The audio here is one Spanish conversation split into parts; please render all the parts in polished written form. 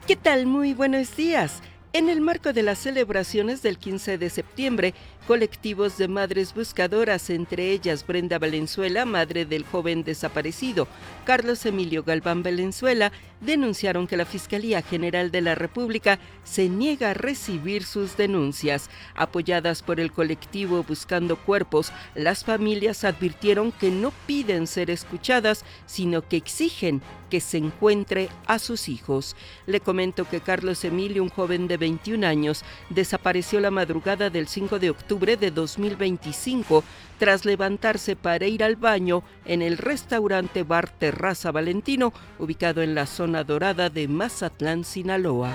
¿Qué tal? Muy buenos días. En el marco de las celebraciones del 15 de septiembre, colectivos de madres buscadoras, entre ellas Brenda Valenzuela, madre del joven desaparecido, Carlos Emilio Galván Valenzuela, denunciaron que la Fiscalía General de la República se niega a recibir sus denuncias. Apoyadas por el colectivo Buscando Cuerpos, las familias advirtieron que no piden ser escuchadas, sino que exigen que se encuentre a sus hijos. Le comento que Carlos Emilio, un joven de 21 años, desapareció la madrugada del 5 de octubre de 2025 tras levantarse para ir al baño en el restaurante Bar Terraza Valentino, ubicado en la zona dorada de Mazatlán, Sinaloa.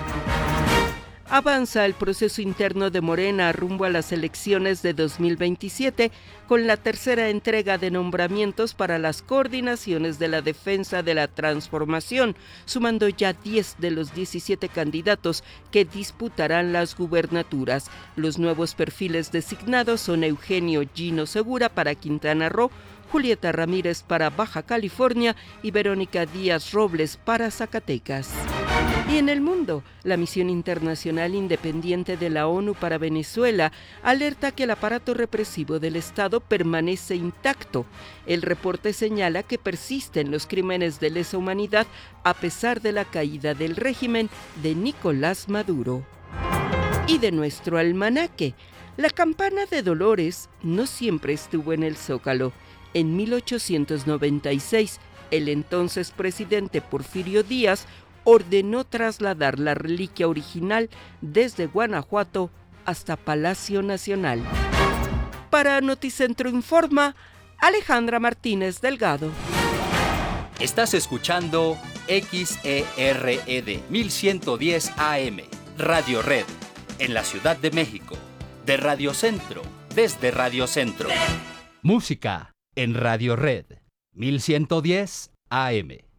Avanza el proceso interno de Morena rumbo a las elecciones de 2027 con la tercera entrega de nombramientos para las coordinaciones de la defensa de la transformación, sumando ya 10 de los 17 candidatos que disputarán las gubernaturas. Los nuevos perfiles designados son Eugenio Gino Segura para Quintana Roo, Julieta Ramírez para Baja California y Verónica Díaz Robles para Zacatecas. Y en el mundo, la Misión Internacional Independiente de la ONU para Venezuela alerta que el aparato represivo del Estado permanece intacto. El reporte señala que persisten los crímenes de lesa humanidad a pesar de la caída del régimen de Nicolás Maduro. Y de nuestro almanaque, la campana de Dolores no siempre estuvo en el Zócalo. En 1896, el entonces presidente Porfirio Díaz ordenó trasladar la reliquia original desde Guanajuato hasta Palacio Nacional. Para Noticentro Informa, Alejandra Martínez Delgado. Estás escuchando XERED 1110 AM, Radio Red, en la Ciudad de México, de Radio Centro, desde Radio Centro. Música en Radio Red 1110 AM.